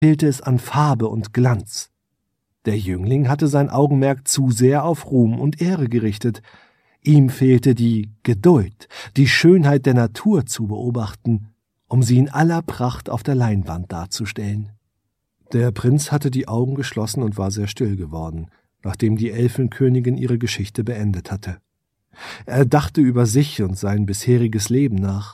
fehlte es an Farbe und Glanz. Der Jüngling hatte sein Augenmerk zu sehr auf Ruhm und Ehre gerichtet. Ihm fehlte die Geduld, die Schönheit der Natur zu beobachten, um sie in aller Pracht auf der Leinwand darzustellen. Der Prinz hatte die Augen geschlossen und war sehr still geworden, nachdem die Elfenkönigin ihre Geschichte beendet hatte. Er dachte über sich und sein bisheriges Leben nach.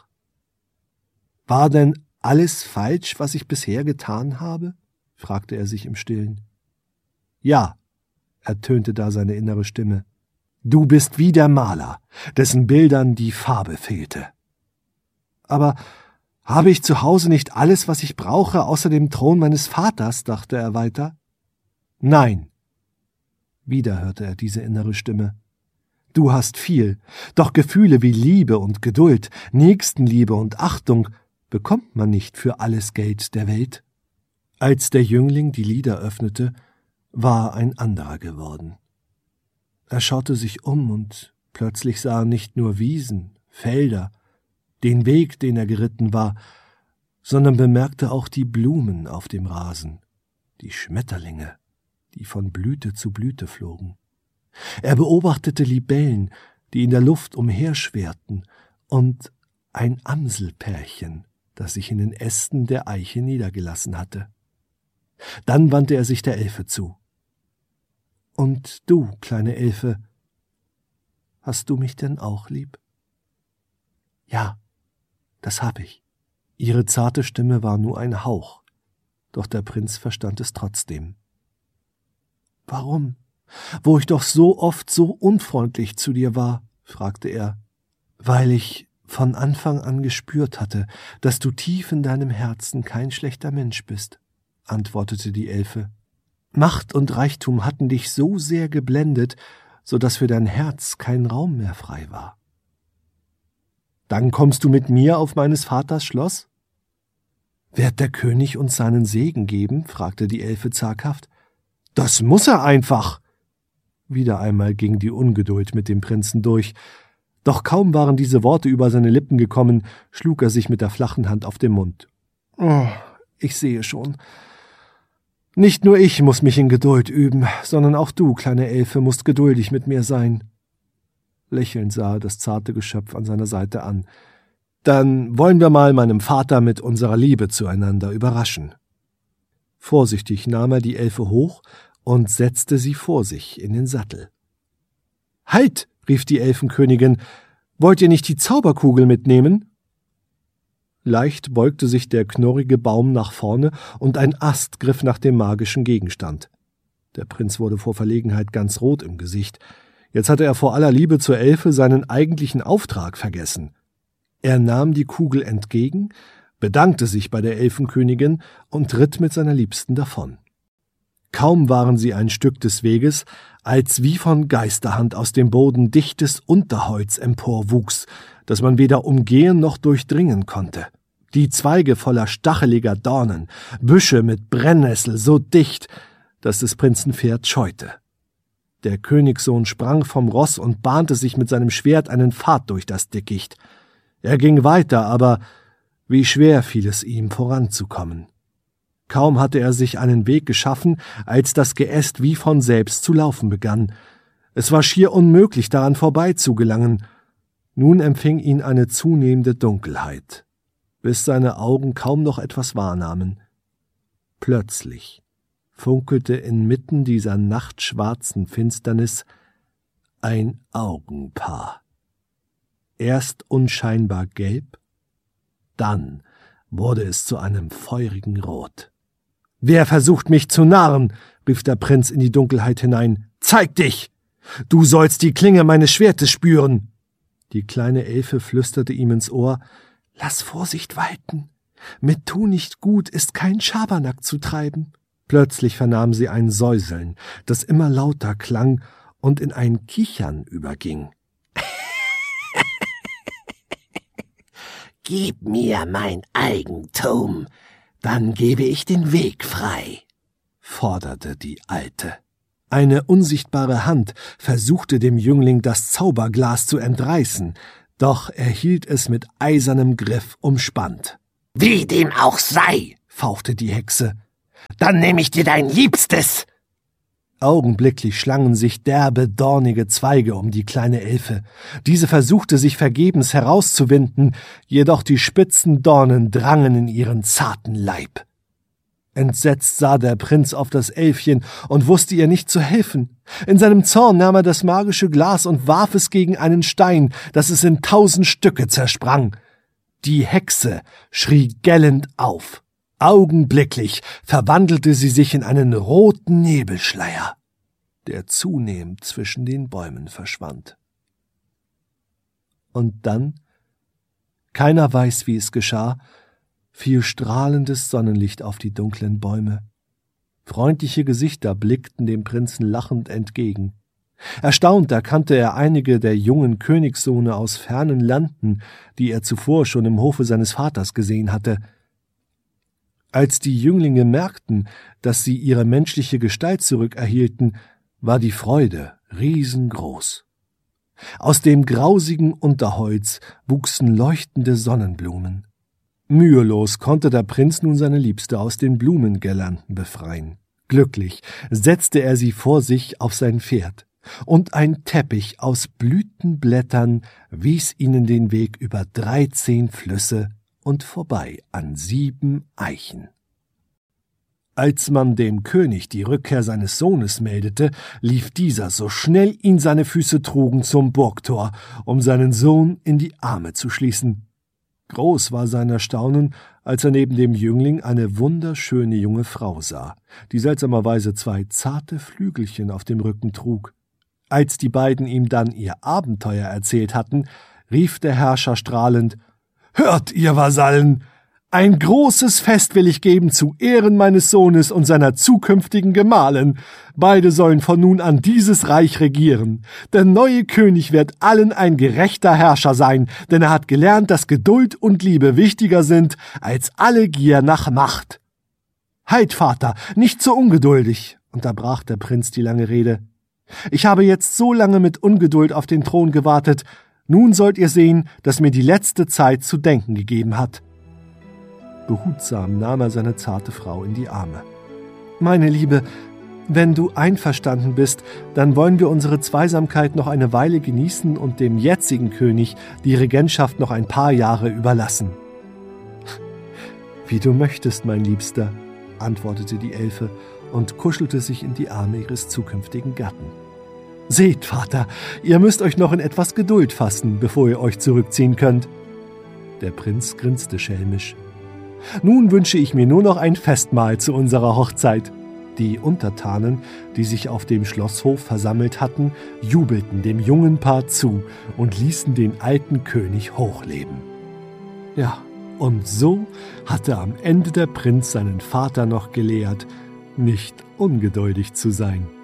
»War denn alles falsch, was ich bisher getan habe?« fragte er sich im Stillen. »Ja«, ertönte da seine innere Stimme, »du bist wie der Maler, dessen Bildern die Farbe fehlte.« »Aber habe ich zu Hause nicht alles, was ich brauche, außer dem Thron meines Vaters?« dachte er weiter. »Nein.« Wieder hörte er diese innere Stimme. »Du hast viel, doch Gefühle wie Liebe und Geduld, Nächstenliebe und Achtung bekommt man nicht für alles Geld der Welt.« Als der Jüngling die Lider öffnete, war ein anderer geworden. Er schaute sich um und plötzlich sah er nicht nur Wiesen, Felder, den Weg, den er geritten war, sondern bemerkte auch die Blumen auf dem Rasen, die Schmetterlinge, die von Blüte zu Blüte flogen. Er beobachtete Libellen, die in der Luft umherschwirrten, und ein Amselpärchen, das sich in den Ästen der Eiche niedergelassen hatte. Dann wandte er sich der Elfe zu. »Und du, kleine Elfe, hast du mich denn auch lieb?« »Ja, das hab ich.« Ihre zarte Stimme war nur ein Hauch, doch der Prinz verstand es trotzdem. »Warum, wo ich doch so oft so unfreundlich zu dir war?« fragte er. »Weil ich von Anfang an gespürt hatte, dass du tief in deinem Herzen kein schlechter Mensch bist«, antwortete die Elfe. »Macht und Reichtum hatten dich so sehr geblendet, so dass für dein Herz kein Raum mehr frei war.« »Dann kommst du mit mir auf meines Vaters Schloss?« »Wird der König uns seinen Segen geben?« fragte die Elfe zaghaft. »Das muß er einfach!« Wieder einmal ging die Ungeduld mit dem Prinzen durch. Doch kaum waren diese Worte über seine Lippen gekommen, schlug er sich mit der flachen Hand auf den Mund. »Oh, ich sehe schon. Nicht nur ich muß mich in Geduld üben, sondern auch du, kleine Elfe, musst geduldig mit mir sein.« Lächelnd sah er das zarte Geschöpf an seiner Seite an. »Dann wollen wir mal meinem Vater mit unserer Liebe zueinander überraschen.« Vorsichtig nahm er die Elfe hoch und setzte sie vor sich in den Sattel. »Halt!« rief die Elfenkönigin, »wollt ihr nicht die Zauberkugel mitnehmen?« Leicht beugte sich der knorrige Baum nach vorne und ein Ast griff nach dem magischen Gegenstand. Der Prinz wurde vor Verlegenheit ganz rot im Gesicht. Jetzt hatte er vor aller Liebe zur Elfe seinen eigentlichen Auftrag vergessen. Er nahm die Kugel entgegen, bedankte sich bei der Elfenkönigin und ritt mit seiner Liebsten davon. Kaum waren sie ein Stück des Weges, als wie von Geisterhand aus dem Boden dichtes Unterholz emporwuchs, das man weder umgehen noch durchdringen konnte. Die Zweige voller stacheliger Dornen, Büsche mit Brennnessel so dicht, dass des Prinzen Pferd scheute. Der Königssohn sprang vom Ross und bahnte sich mit seinem Schwert einen Pfad durch das Dickicht. Er ging weiter, aber wie schwer fiel es ihm, voranzukommen. Kaum hatte er sich einen Weg geschaffen, als das Geäst wie von selbst zu laufen begann. Es war schier unmöglich, daran vorbeizugelangen. Nun empfing ihn eine zunehmende Dunkelheit, bis seine Augen kaum noch etwas wahrnahmen. Plötzlich funkelte inmitten dieser nachtschwarzen Finsternis ein Augenpaar. Erst unscheinbar gelb, dann wurde es zu einem feurigen Rot. »Wer versucht, mich zu narren?« rief der Prinz in die Dunkelheit hinein. »Zeig dich! Du sollst die Klinge meines Schwertes spüren!« Die kleine Elfe flüsterte ihm ins Ohr, »Lass Vorsicht walten! Mit Tu nicht gut ist kein Schabernack zu treiben!« Plötzlich vernahm sie ein Säuseln, das immer lauter klang und in ein Kichern überging. »Gib mir mein Eigentum, dann gebe ich den Weg frei«, forderte die Alte. Eine unsichtbare Hand versuchte dem Jüngling das Zauberglas zu entreißen, doch er hielt es mit eisernem Griff umspannt. »Wie dem auch sei«, fauchte die Hexe. dann nehme ich dir dein Liebstes!« Augenblicklich schlangen sich derbe, dornige Zweige um die kleine Elfe. Diese versuchte sich vergebens herauszuwinden, jedoch die spitzen Dornen drangen in ihren zarten Leib. Entsetzt sah der Prinz auf das Elfchen und wusste ihr nicht zu helfen. In seinem Zorn nahm er das magische Glas und warf es gegen einen Stein, dass es in 1000 Stücke zersprang. Die Hexe schrie gellend auf. Augenblicklich verwandelte sie sich in einen roten Nebelschleier, der zunehmend zwischen den Bäumen verschwand. Und dann, keiner weiß, wie es geschah, fiel strahlendes Sonnenlicht auf die dunklen Bäume. Freundliche Gesichter blickten dem Prinzen lachend entgegen. Erstaunt erkannte er einige der jungen Königssohne aus fernen Landen, die er zuvor schon im Hofe seines Vaters gesehen hatte. Als die Jünglinge merkten, dass sie ihre menschliche Gestalt zurückerhielten, war die Freude riesengroß. Aus dem grausigen Unterholz wuchsen leuchtende Sonnenblumen. Mühelos konnte der Prinz nun seine Liebste aus den Blumengirlanden befreien. Glücklich setzte er sie vor sich auf sein Pferd, und ein Teppich aus Blütenblättern wies ihnen den Weg über 13 Flüsse und vorbei an 7 Eichen. Als man dem König die Rückkehr seines Sohnes meldete, lief dieser, so schnell ihn seine Füße trugen, zum Burgtor, um seinen Sohn in die Arme zu schließen. Groß war sein Erstaunen, als er neben dem Jüngling eine wunderschöne junge Frau sah, die seltsamerweise 2 zarte Flügelchen auf dem Rücken trug. Als die beiden ihm dann ihr Abenteuer erzählt hatten, rief der Herrscher strahlend: »Hört, ihr Vasallen! Ein großes Fest will ich geben zu Ehren meines Sohnes und seiner zukünftigen Gemahlin. Beide sollen von nun an dieses Reich regieren. Der neue König wird allen ein gerechter Herrscher sein, denn er hat gelernt, dass Geduld und Liebe wichtiger sind als alle Gier nach Macht.« »Halt, Vater, nicht so ungeduldig«, unterbrach der Prinz die lange Rede. »Ich habe jetzt so lange mit Ungeduld auf den Thron gewartet. Nun sollt ihr sehen, dass mir die letzte Zeit zu denken gegeben hat.« Behutsam nahm er seine zarte Frau in die Arme. »Meine Liebe, wenn du einverstanden bist, dann wollen wir unsere Zweisamkeit noch eine Weile genießen und dem jetzigen König die Regentschaft noch ein paar Jahre überlassen.« »Wie du möchtest, mein Liebster«, antwortete die Elfe und kuschelte sich in die Arme ihres zukünftigen Gatten. »Seht, Vater, ihr müsst euch noch in etwas Geduld fassen, bevor ihr euch zurückziehen könnt.« Der Prinz grinste schelmisch. »Nun wünsche ich mir nur noch ein Festmahl zu unserer Hochzeit.« Die Untertanen, die sich auf dem Schlosshof versammelt hatten, jubelten dem jungen Paar zu und ließen den alten König hochleben. Ja, und so hatte am Ende der Prinz seinen Vater noch gelehrt, nicht ungeduldig zu sein.